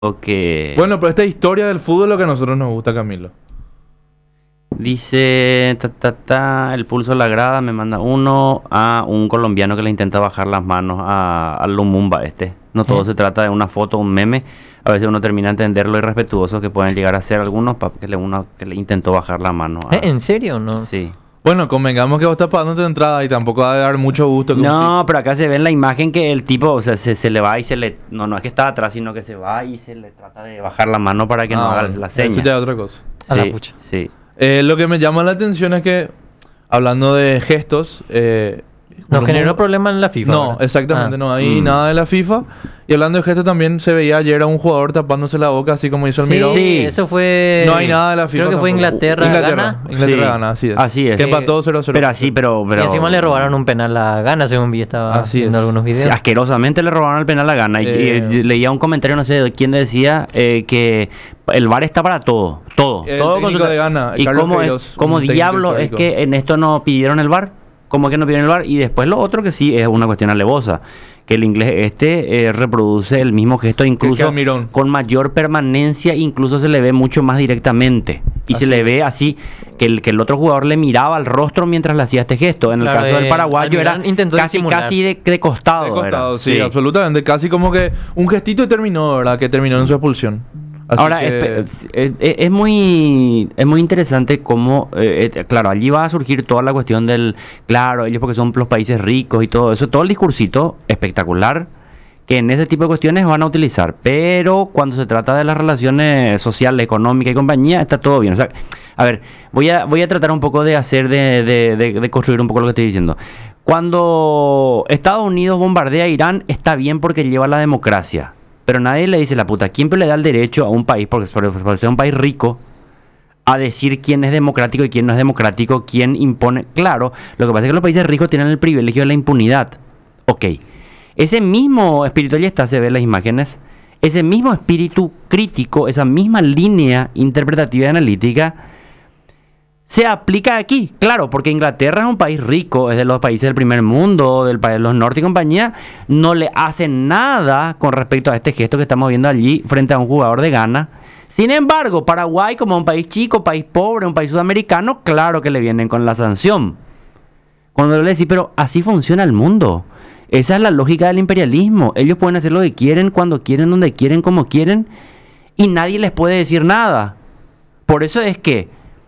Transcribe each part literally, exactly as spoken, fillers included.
Que Bueno, pero esta historia del fútbol es lo que a nosotros nos gusta, Camilo. dice, ta, ta, ta, el pulso de la grada me manda uno a un colombiano que le intenta bajar las manos a, a Lumumba este. No todo ¿Eh? se trata de una foto, un meme. A veces uno termina a entender lo irrespetuoso que pueden llegar a ser algunos para que le, uno que le intentó bajar la mano. A, ¿Eh? ¿En serio o no? Sí. Bueno, convengamos que vos estás pagando tu entrada y tampoco va a dar mucho gusto. Que un No, tipo- pero acá se ve en la imagen que el tipo, o sea, se, se le va y se le... No, no es que está atrás, sino que se va y se le trata de bajar la mano para que no Ah, haga bueno, la seña. Eso ya es otra cosa. A la Sí, pucha. sí. Eh, lo que me llama la atención es que, hablando de gestos... Eh, Nos Lumumba- generó problemas en la FIFA. No, ¿verdad? exactamente, Ah. no hay Mm. nada de la FIFA. Y hablando de gestos también se veía ayer a un jugador tapándose la boca, así como hizo el Sí, Miró. Sí. eso fue... No hay nada de la FIFA. Creo que fue tampoco. Inglaterra, Inglaterra, Ghana. Inglaterra Sí. gana, así es. Así es. Que empató cero cero. Pero así, pero... pero Y encima le robaron un penal a Ghana, según vi, estaba Así viendo es. algunos Sí, videos. asquerosamente le robaron el penal a Ghana. Y, Eh. y leía un comentario, no sé de quién decía, eh, que el V A R está para todo. Todo. El todo técnico consulta- de Ghana, ¿Y Carlos cómo, es- Queiroz, cómo un técnico diablo es histórico. que en esto no pidieron el V A R? ¿Cómo que no pidieron el V A R? Y después lo otro que sí es una cuestión alevosa. Que el inglés este eh, reproduce el mismo gesto, incluso Almirón. con mayor permanencia, incluso se le ve mucho más directamente. Y Así se le es. ve así, que el, que el otro jugador le miraba al rostro mientras le hacía este gesto. En el Claro, caso del eh, paraguayo era Almirón intentó casi, disimular. casi de, de costado. De costado, era. sí, absolutamente. Casi como que un gestito y terminó, ¿verdad? Que terminó en su expulsión. Así Ahora, que- espe- es, es- es muy es muy interesante cómo, eh, eh, claro, allí va a surgir toda la cuestión del, claro, ellos porque son los países ricos y todo eso, todo el discursito espectacular que en ese tipo de cuestiones van a utilizar, pero cuando se trata de las relaciones sociales, económicas y compañía, está todo bien. O sea, a ver, voy a, voy a tratar un poco de hacer, de, de, de, de construir un poco lo que estoy diciendo. Cuando Estados Unidos bombardea a Irán, está bien porque lleva la democracia. Pero nadie le dice la puta, ¿quién le da el derecho a un país, porque por, por ser un país rico, a decir quién es democrático y quién no es democrático, quién impone? Claro, lo que pasa es que los países ricos tienen el privilegio de la impunidad. Ok, ese mismo espíritu, ya está, se ve en las imágenes, ese mismo espíritu crítico, esa misma línea interpretativa y analítica, se aplica aquí, claro, porque Inglaterra es un país rico, es de los países del primer mundo, del país de los norte y compañía, no le hace nada con respecto a este gesto que estamos viendo allí frente a un jugador de Ghana. Sin embargo, Paraguay, como un país chico, país pobre, un país sudamericano, claro que le vienen con la sanción. Cuando le decís, pero así funciona el mundo. Esa es la lógica del imperialismo. Ellos pueden hacer lo que quieren, cuando quieren, donde quieren, como quieren, y nadie les puede decir nada. Por eso es que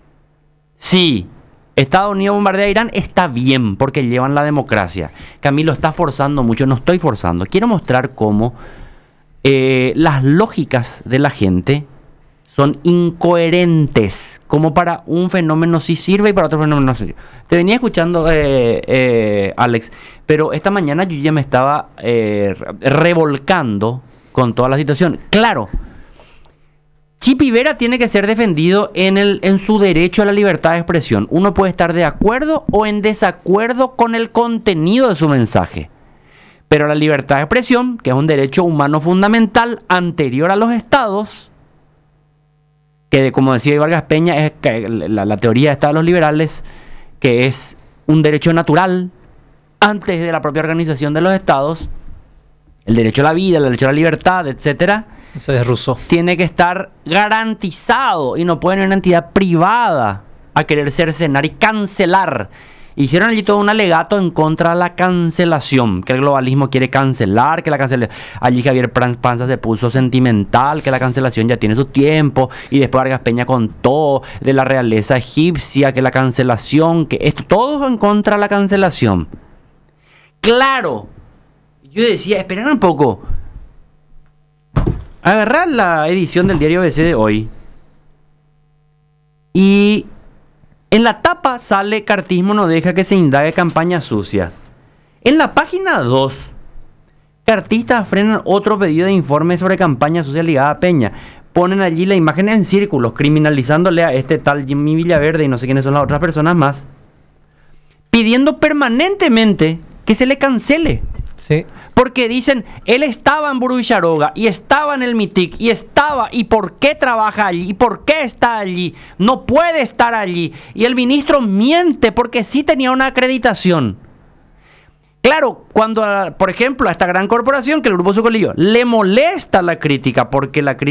sí, Estados Unidos bombardea a Irán, está bien, porque llevan la democracia. Camilo está forzando mucho, no estoy forzando. Quiero mostrar cómo eh, las lógicas de la gente son incoherentes. Como para un fenómeno sí sirve y para otro fenómeno no sirve. Te venía escuchando, eh, eh, Alex, pero esta mañana yo ya me estaba eh, revolcando con toda la situación. Claro, Chipi Vera tiene que ser defendido en, el, en su derecho a la libertad de expresión. Uno puede estar de acuerdo o en desacuerdo con el contenido de su mensaje. Pero la libertad de expresión, que es un derecho humano fundamental anterior a los estados, que como decía Vargas Peña, es que la, la teoría está de los liberales, que es un derecho natural antes de la propia organización de los estados, el derecho a la vida, el derecho a la libertad, etcétera. Eso es ruso. Tiene que estar garantizado y no puede ir una entidad privada a querer cercenar y cancelar. Hicieron allí todo un alegato en contra de la cancelación, que el globalismo quiere cancelar, que la cancelación... Allí Javier Panza se puso sentimental, que la cancelación ya tiene su tiempo, y después Vargas Peña contó de la realeza egipcia, que la cancelación, que esto, todo en contra de la cancelación. Claro, yo decía, esperen un poco. Agarrar la edición del diario B C de hoy y en la tapa sale Cartismo no deja que se indague campaña sucia. En la página dos, cartistas frenan otro pedido de informe sobre campaña sucia ligada a Peña. Ponen allí la imagen en círculos, criminalizándole a este tal Jimmy Villaverde y no sé quiénes son las otras personas más, pidiendo permanentemente que se le cancele. Sí. Porque dicen, él estaba en Buruicharoga y estaba en el MITIC y estaba, ¿y por qué trabaja allí? ¿Y por qué está allí? No puede estar allí. Y el ministro miente porque sí tenía una acreditación. Claro, cuando, a- por ejemplo, a esta gran corporación que el Grupo Socolillo le molesta la crítica porque la crítica